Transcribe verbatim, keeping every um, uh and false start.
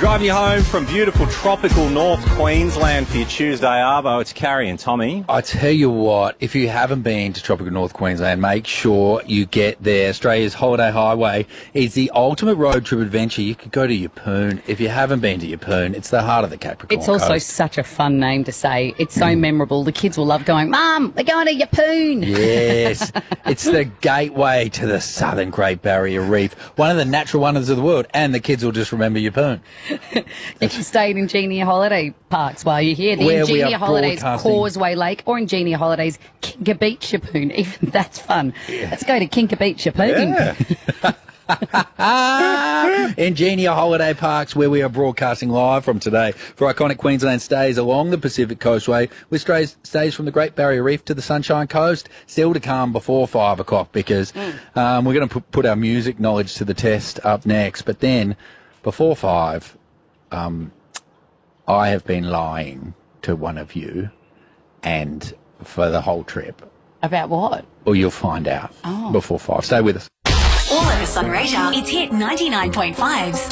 Driving you home from beautiful tropical North Queensland for your Tuesday arvo. It's Carrie and Tommy. I tell you what, if you haven't been to tropical North Queensland, make sure you get there. Australia's Holiday Highway is the ultimate road trip adventure. You could go to Yeppoon. If you haven't been to Yeppoon, it's the heart of the Capricorn It's also coast. such a fun name to say. It's so memorable. The kids will love going, Mum, we're going to Yeppoon. Yes, it's the gateway to the southern Great Barrier Reef, one of the natural wonders of the world, and the kids will just remember Yeppoon. You can stay in Ingenia Holiday Parks while you're here. The Where we Ingenia are Holidays broadcasting. Causeway Lake or Ingenia Holidays Kinka Beach Yeppoon. Even that's fun. Let's go to Kinka Beach Yeppoon. Yeah. Ingenia Holiday Parks, where we are broadcasting live from today for iconic Queensland stays along the Pacific Coastway, with stays, stays from the Great Barrier Reef to the Sunshine Coast, still to come before five o'clock, because mm. um, we're going to put our music knowledge to the test up next. But then, before five, um, I have been lying to one of you, and for the whole trip. About what? Well, you'll find out oh. before five. Stay with us. All over Sunraysia, it's Hit ninety-nine point five.